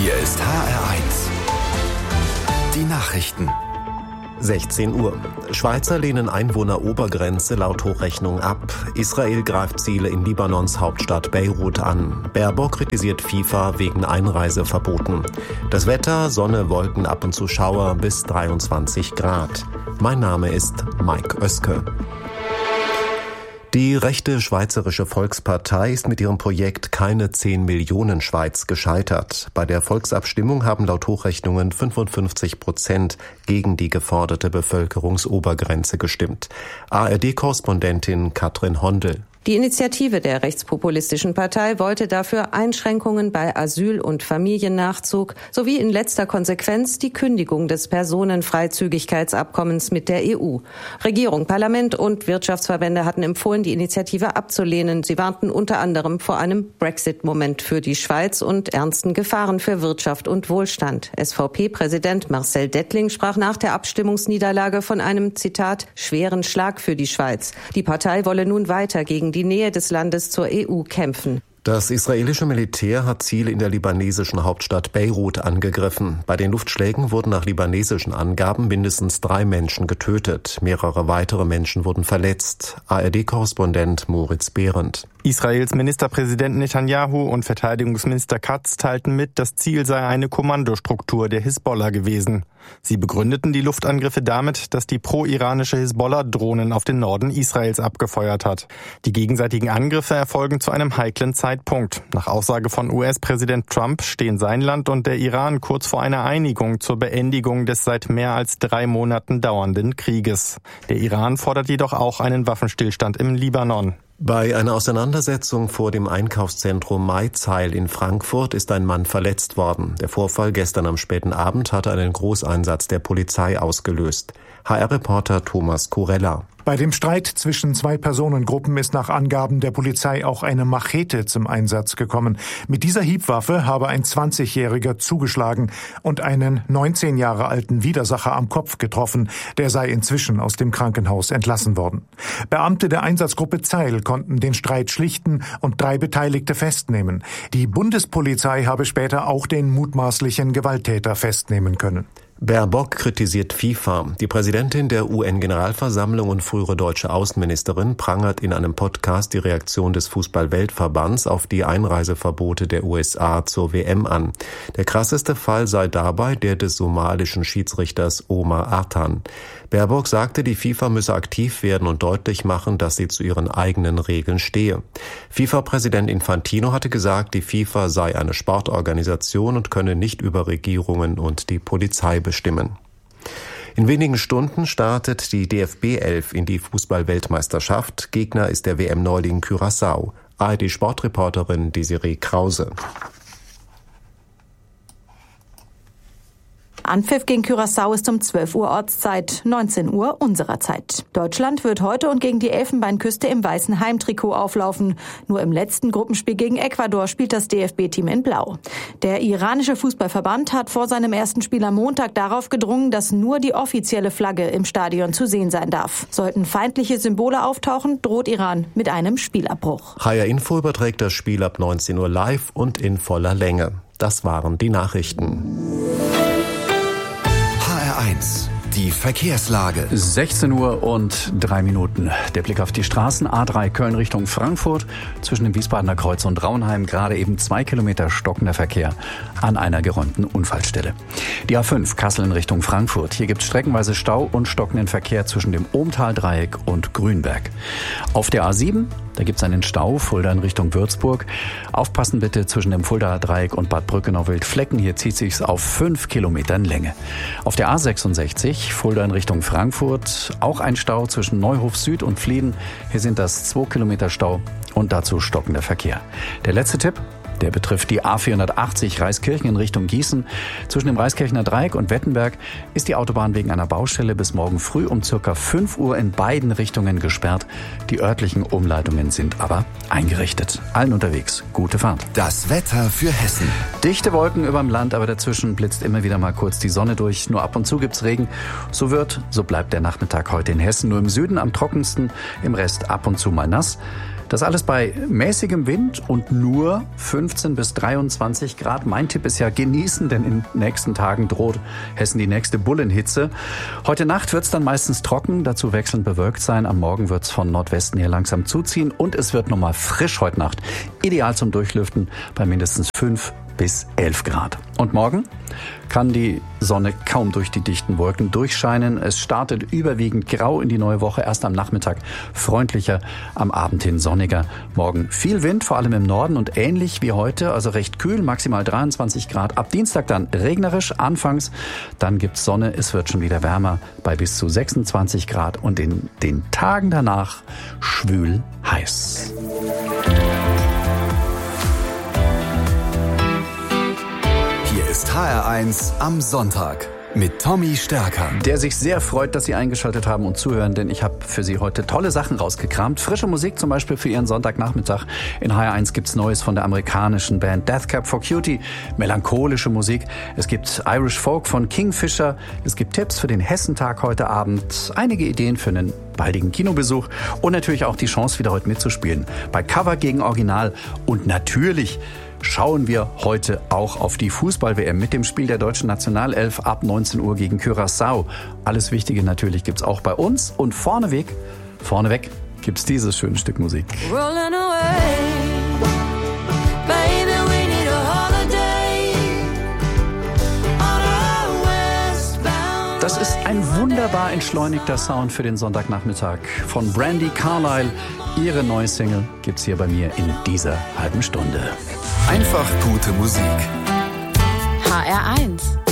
Hier ist HR1. Die Nachrichten. 16 Uhr. Schweizer lehnen Einwohnerobergrenze laut Hochrechnung ab. Israel greift Ziele in Libanons Hauptstadt Beirut an. Baerbock kritisiert FIFA wegen Einreiseverboten. Das Wetter, Sonne, Wolken, ab und zu Schauer bis 23 Grad. Mein Name ist Mike Oeske. Die rechte Schweizerische Volkspartei ist mit ihrem Projekt Keine 10 Millionen Schweiz gescheitert. Bei der Volksabstimmung haben laut Hochrechnungen 55% gegen die geforderte Bevölkerungsobergrenze gestimmt. ARD-Korrespondentin Katrin Hondel. Die Initiative der rechtspopulistischen Partei wollte dafür Einschränkungen bei Asyl- und Familiennachzug sowie in letzter Konsequenz die Kündigung des Personenfreizügigkeitsabkommens mit der EU. Regierung, Parlament und Wirtschaftsverbände hatten empfohlen, die Initiative abzulehnen. Sie warnten unter anderem vor einem Brexit-Moment für die Schweiz und ernsten Gefahren für Wirtschaft und Wohlstand. SVP-Präsident Marcel Dettling sprach nach der Abstimmungsniederlage von einem, Zitat, schweren Schlag für die Schweiz. Die Partei wolle nun weiter gegen die Nähe des Landes zur EU kämpfen. Das israelische Militär hat Ziele in der libanesischen Hauptstadt Beirut angegriffen. Bei den Luftschlägen wurden nach libanesischen Angaben mindestens 3 Menschen getötet. Mehrere weitere Menschen wurden verletzt. ARD-Korrespondent Moritz Behrendt. Israels Ministerpräsident Netanyahu und Verteidigungsminister Katz teilten mit, das Ziel sei eine Kommandostruktur der Hisbollah gewesen. Sie begründeten die Luftangriffe damit, dass die pro-iranische Hisbollah Drohnen auf den Norden Israels abgefeuert hat. Die gegenseitigen Angriffe erfolgen zu einem heiklen Zeitpunkt. Nach Aussage von US-Präsident Trump stehen sein Land und der Iran kurz vor einer Einigung zur Beendigung des seit mehr als 3 Monaten dauernden Krieges. Der Iran fordert jedoch auch einen Waffenstillstand im Libanon. Bei einer Auseinandersetzung vor dem Einkaufszentrum Maizeil in Frankfurt ist ein Mann verletzt worden. Der Vorfall gestern am späten Abend hatte einen Großeinsatz der Polizei ausgelöst. HR-Reporter Thomas Kurella. Bei dem Streit zwischen 2 Personengruppen ist nach Angaben der Polizei auch eine Machete zum Einsatz gekommen. Mit dieser Hiebwaffe habe ein 20-Jähriger zugeschlagen und einen 19 Jahre alten Widersacher am Kopf getroffen. Der sei inzwischen aus dem Krankenhaus entlassen worden. Beamte der Einsatzgruppe Zeil konnten den Streit schlichten und 3 Beteiligte festnehmen. Die Bundespolizei habe später auch den mutmaßlichen Gewalttäter festnehmen können. Baerbock kritisiert FIFA. Die Präsidentin der UN-Generalversammlung und frühere deutsche Außenministerin prangert in einem Podcast die Reaktion des Fußball-Weltverbands auf die Einreiseverbote der USA zur WM an. Der krasseste Fall sei dabei der des somalischen Schiedsrichters Omar Artan. Baerbock sagte, die FIFA müsse aktiv werden und deutlich machen, dass sie zu ihren eigenen Regeln stehe. FIFA-Präsident Infantino hatte gesagt, die FIFA sei eine Sportorganisation und könne nicht über Regierungen und die Polizei bestimmen. In wenigen Stunden startet die DFB 11 in die Fußball-Weltmeisterschaft. Gegner ist der WM-Neuling Curaçao. ARD-Sportreporterin Desiree Krause. Anpfiff gegen Curaçao ist um 12 Uhr Ortszeit, 19 Uhr unserer Zeit. Deutschland wird heute und gegen die Elfenbeinküste im weißen Heimtrikot auflaufen. Nur im letzten Gruppenspiel gegen Ecuador spielt das DFB-Team in Blau. Der iranische Fußballverband hat vor seinem ersten Spiel am Montag darauf gedrungen, dass nur die offizielle Flagge im Stadion zu sehen sein darf. Sollten feindliche Symbole auftauchen, droht Iran mit einem Spielabbruch. HR Info überträgt das Spiel ab 19 Uhr live und in voller Länge. Das waren die Nachrichten. HR1, die Verkehrslage. 16 Uhr und 3 Minuten. Der Blick auf die Straßen. A3 Köln Richtung Frankfurt. Zwischen dem Wiesbadener Kreuz und Raunheim gerade eben 2 Kilometer stockender Verkehr an einer geräumten Unfallstelle. Die A5 Kassel in Richtung Frankfurt. Hier gibt es streckenweise Stau und stockenden Verkehr zwischen dem Ohmtal-Dreieck und Grünberg. Auf der A7, da gibt es einen Stau, Fulda in Richtung Würzburg. Aufpassen bitte zwischen dem Fuldaer Dreieck und Bad Brückenau-Wildflecken. Hier zieht sich's auf 5 Kilometern Länge. Auf der A66, Fulda in Richtung Frankfurt, auch ein Stau zwischen Neuhof Süd und Flieden. Hier sind das 2 Kilometer Stau und dazu stockender Verkehr. Der letzte Tipp, der betrifft die A480 Reiskirchen in Richtung Gießen. Zwischen dem Reiskirchener Dreieck und Wettenberg ist die Autobahn wegen einer Baustelle bis morgen früh um ca. 5 Uhr in beiden Richtungen gesperrt. Die örtlichen Umleitungen sind aber eingerichtet. Allen unterwegs gute Fahrt. Das Wetter für Hessen. Dichte Wolken überm Land, aber dazwischen blitzt immer wieder mal kurz die Sonne durch. Nur ab und zu gibt's Regen. So bleibt der Nachmittag heute in Hessen. Nur im Süden am trockensten, im Rest ab und zu mal nass. Das alles bei mäßigem Wind und nur 15 bis 23 Grad. Mein Tipp ist ja genießen, denn in den nächsten Tagen droht Hessen die nächste Bullenhitze. Heute Nacht wird es dann meistens trocken, dazu wechselnd bewölkt sein. Am Morgen wird es von Nordwesten her langsam zuziehen und es wird nochmal frisch heute Nacht. Ideal zum Durchlüften bei mindestens 5 bis 11 Grad. Und morgen kann die Sonne kaum durch die dichten Wolken durchscheinen. Es startet überwiegend grau in die neue Woche. Erst am Nachmittag freundlicher, am Abend hin sonniger. Morgen viel Wind, vor allem im Norden und ähnlich wie heute, also recht kühl, maximal 23 Grad. Ab Dienstag dann regnerisch anfangs, dann gibt's Sonne, es wird schon wieder wärmer bei bis zu 26 Grad und in den Tagen danach schwül heiß. Ist HR1 am Sonntag mit Tommy Stärker. Der sich sehr freut, dass Sie eingeschaltet haben und zuhören, denn ich habe für Sie heute tolle Sachen rausgekramt. Frische Musik zum Beispiel für Ihren Sonntagnachmittag. In HR1 gibt's Neues von der amerikanischen Band Death Cab for Cutie, melancholische Musik. Es gibt Irish Folk von Kingfisher. Es gibt Tipps für den Hessentag heute Abend, einige Ideen für einen baldigen Kinobesuch und natürlich auch die Chance, wieder heute mitzuspielen. Bei Cover gegen Original und natürlich schauen wir heute auch auf die Fußball-WM mit dem Spiel der deutschen Nationalelf ab 19 Uhr gegen Curaçao. Alles Wichtige natürlich gibt's auch bei uns und vorneweg gibt's dieses schöne Stück Musik. Das ist ein wunderbar entschleunigter Sound für den Sonntagnachmittag von Brandi Carlile. Ihre neue Single gibt's hier bei mir in dieser halben Stunde. Einfach gute Musik. HR1